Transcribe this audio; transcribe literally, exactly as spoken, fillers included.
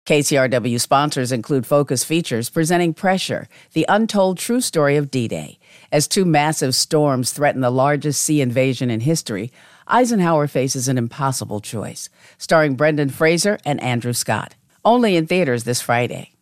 K C R W sponsors include Focus Features presenting Pressure, the untold true story of D-Day. As two massive storms threaten the largest sea invasion in history, Eisenhower faces an impossible choice. Starring Brendan Fraser and Andrew Scott. Only in theaters this Friday.